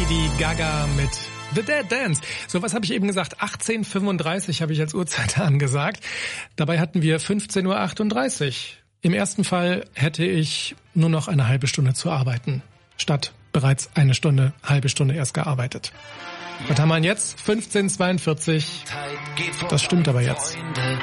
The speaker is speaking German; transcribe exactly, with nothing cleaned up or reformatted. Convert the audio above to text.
Lady Gaga mit The Dead Dance. So, was habe ich eben gesagt? achtzehn Uhr fünfunddreißig habe ich als Uhrzeit angesagt. Dabei hatten wir fünfzehn Uhr achtunddreißig. Im ersten Fall hätte ich nur noch eine halbe Stunde zu arbeiten, statt bereits eine Stunde, halbe Stunde erst gearbeitet. Was haben wir jetzt? fünfzehn Uhr zweiundvierzig. Das stimmt aber jetzt.